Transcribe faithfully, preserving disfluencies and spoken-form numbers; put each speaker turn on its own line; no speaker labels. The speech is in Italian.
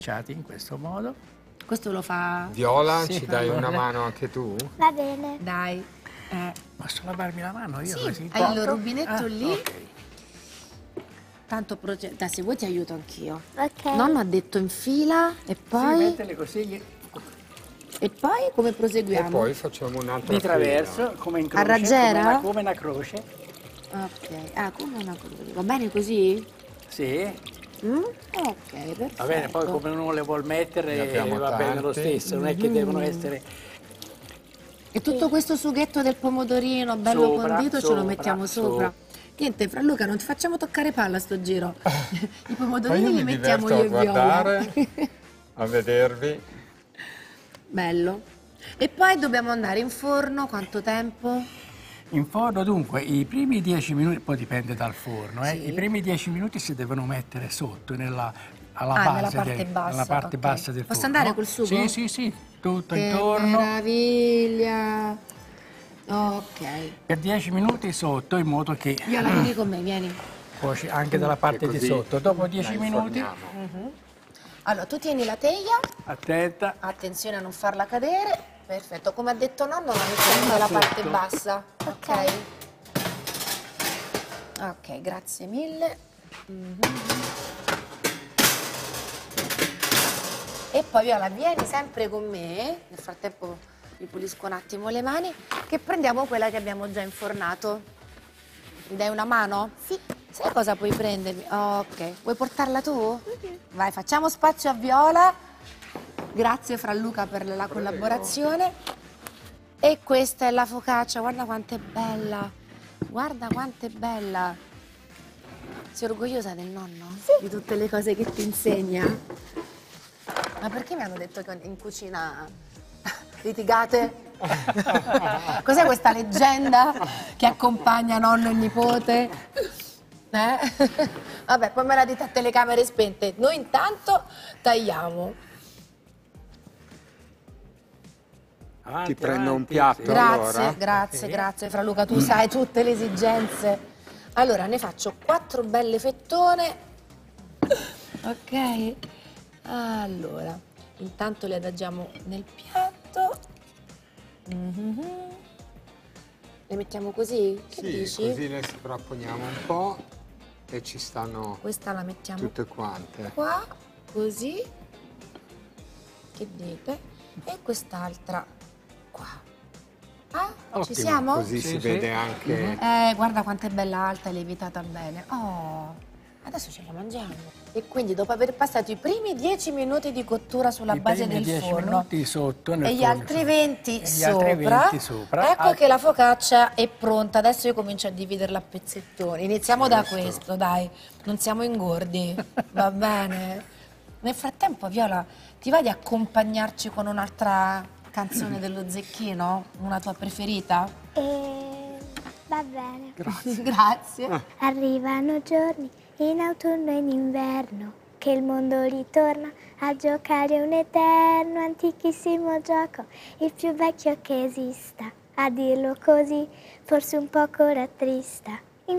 in questo modo.
Questo lo fa...
Viola,
Sì,
ci dai
allora.
una mano anche tu?
Va bene.
Dai. Eh,
Posso lavarmi la mano io?
Sì,
Così
hai il
porto?
rubinetto
Ah,
lì.
ok.
tanto progetto. Dai, se vuoi ti aiuto anch'io.
Ok.
Nonno ha detto in fila e
Sì,
poi...
mettele così gli-
e poi come proseguiamo?
E poi facciamo un'altra
di
fila.
traverso, come in croce.
A raggiera?
Come una, come una croce.
Ok, ah, come una croce. Va bene così?
Sì,
Mm? Ok, perfetto.
va bene, poi come uno le vuol mettere
Ne abbiamo
va bene lo
tante.
stesso, non è che devono essere
E tutto questo sughetto del pomodorino bello
Sopra,
condito ce lo
sopra,
mettiamo sopra. Niente, Fra Luca, non ti facciamo toccare palla sto giro. I
Ma
pomodorini
io
li
mi
mettiamo
diverto
io
a
e Viola.
guardare, a vedervi.
Bello. E poi dobbiamo andare in forno, quanto tempo?
in forno. Dunque, i primi dieci minuti, poi dipende dal forno, eh,
Sì.
i primi dieci minuti si devono mettere sotto, nella, alla
Ah,
base,
nella parte
del,
bassa,
nella parte
ok.
bassa del
Posso
forno.
andare col sugo?
Sì, sì, sì, tutto
Che
intorno.
meraviglia. Ok.
Per dieci minuti sotto, in modo che
Viola, vieni con me, vieni.
cuoci anche dalla parte di
così
sotto. Dopo
la
dieci minuti,
inforniamo.
Allora, tu tieni la teglia,
attenta,
attenzione a non farla cadere. Perfetto, come ha detto nonno, la mettiamo nella parte bassa. Ok. Ok, grazie mille. Mhm. E poi Viola, vieni sempre con me. Nel frattempo mi pulisco un attimo le mani, che prendiamo quella che abbiamo già infornato. Mi dai una mano? Sì. Sai cosa puoi prendermi? Oh, ok. Vuoi portarla tu? Vai, facciamo spazio a Viola. Grazie Fra Luca per la collaborazione. E questa è la focaccia, guarda quanto è bella. Guarda quanto è bella. Sei orgogliosa del nonno? Sì. Di tutte le cose che ti insegna? Ma perché mi hanno detto che in cucina litigate? Cos'è questa leggenda che accompagna nonno e nipote? Eh? Vabbè, poi me la dite a telecamere spente. Noi intanto tagliamo.
avanti,
Ti prendo un
avanti,
piatto.
sì.
Grazie,
Allora?
grazie,
Sì.
grazie Fra Luca, tu sai tutte le esigenze. Allora, ne faccio quattro belle fettone. Ok. Allora, intanto le adagiamo nel piatto. Mhm. Le mettiamo così? Che
Sì,
dici?
così le sfrapponiamo un po' e ci stanno
Questa la mettiamo
tutte quante.
qua, così. Che dite? E quest'altra qua. Ah, ci
Ottimo,
siamo?
Così
Sì,
si
sì.
vede anche...
Eh, guarda quanto è bella alta e levitata bene. Oh, adesso ce la mangiamo. E quindi dopo aver passato i primi dieci minuti di cottura sulla
I
base
primi
del
dieci
forno
minuti sotto nel
e gli
forno,
altri
sì.
venti
E gli
sopra,
altri venti sopra.
ecco
Al-
che la focaccia è pronta. Adesso io comincio a dividerla a pezzettoni. Iniziamo da
Giusto.
questo, dai. Non siamo ingordi, va bene? Nel frattempo, Viola, ti va di accompagnarci con un'altra canzone dello Zecchino? Una tua preferita?
E va bene.
Grazie.
Arrivano giorni in autunno e in inverno che il mondo ritorna a giocare un eterno antichissimo gioco, il più vecchio che esista. A dirlo così, forse un poco rattrista.